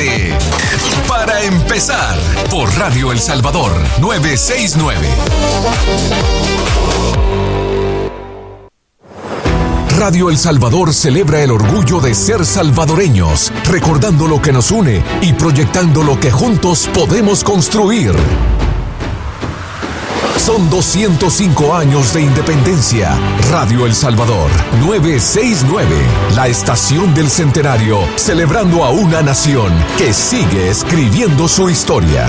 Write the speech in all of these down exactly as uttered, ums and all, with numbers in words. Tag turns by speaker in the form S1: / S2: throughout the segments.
S1: de Para Empezar por Radio El Salvador novecientos sesenta y nueve. Radio El Salvador celebra el orgullo de ser salvadoreños, recordando lo que nos une y proyectando lo que juntos podemos construir. Son doscientos cinco años de independencia. Radio El Salvador novecientos sesenta y nueve, la estación del centenario, celebrando a una nación que sigue escribiendo su historia.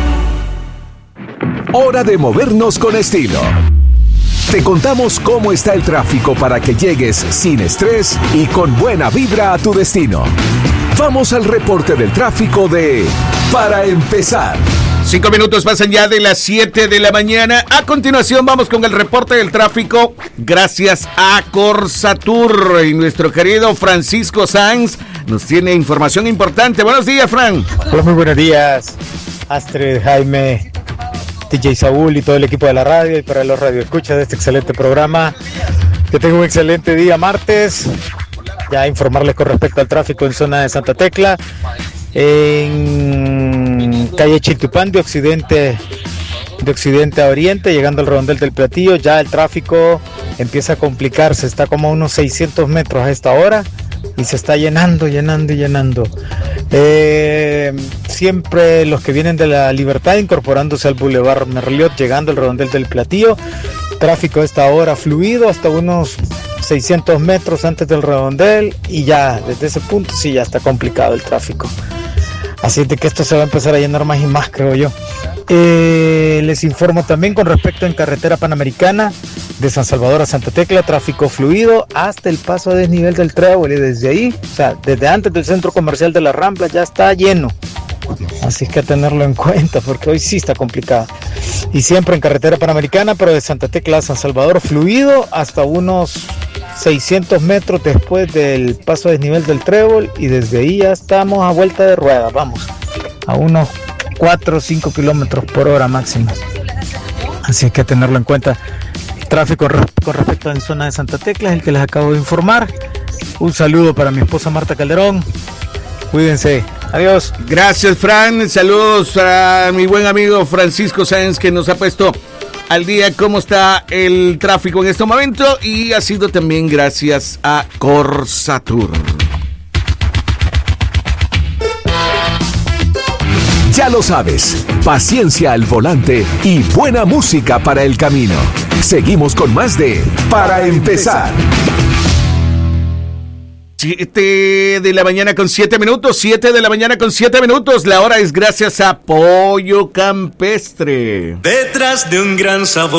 S1: Hora de movernos con estilo. Te contamos cómo está el tráfico para que llegues sin estrés y con buena vibra a tu destino. Vamos al reporte del tráfico de Para Empezar.
S2: Cinco minutos pasan ya de las siete de la mañana. A continuación vamos con el reporte del tráfico gracias a Corsatur. Y nuestro querido Francisco Sáenz nos tiene información importante. Buenos días, Fran.
S3: Hola, muy buenos días, Astrid, Jaime, D J Saúl y todo el equipo de la radio, y para los radioescuchas de este excelente programa. Que tengan un excelente día martes. Ya informarles con respecto al tráfico en zona de Santa Tecla. En calle Chiltupán, de occidente, de occidente a oriente, llegando al redondel del Platillo, ya el tráfico empieza a complicarse, está como a unos seiscientos metros a esta hora y se está llenando, llenando y llenando. Eh, siempre los que vienen de la Libertad incorporándose al Boulevard Merliot, llegando al redondel del Platillo, tráfico a esta hora fluido hasta unos seiscientos metros antes del redondel, y ya desde ese punto sí ya está complicado el tráfico. Así de que esto se va a empezar a llenar más y más, creo yo. Eh, les informo también con respecto en carretera panamericana de San Salvador a Santa Tecla, tráfico fluido hasta el paso a desnivel del Trébol, y desde ahí, o sea, desde antes del centro comercial de la Rambla ya está lleno. Así que a tenerlo en cuenta, porque hoy sí está complicado. Y siempre en carretera panamericana, pero de Santa Tecla a San Salvador, fluido hasta unos seiscientos metros después del paso a desnivel del Trébol, y desde ahí ya estamos a vuelta de rueda, vamos, a unos cuatro o cinco kilómetros por hora máximo. Así que a tenerlo en cuenta. Tráfico con respecto a la zona de Santa Tecla es el que les acabo de informar. Un saludo para mi esposa Marta Calderón. Cuídense. Adiós.
S2: Gracias, Fran. Saludos a mi buen amigo Francisco Sáenz, que nos ha puesto al día cómo está el tráfico en este momento, y ha sido también gracias a Corsatur.
S1: Ya lo sabes, paciencia al volante y buena música para el camino. Seguimos con más de Para Empezar.
S2: Siete de la mañana con siete minutos, siete de la mañana con siete minutos. La hora es gracias a Pollo Campestre.
S4: Detrás de un gran sabor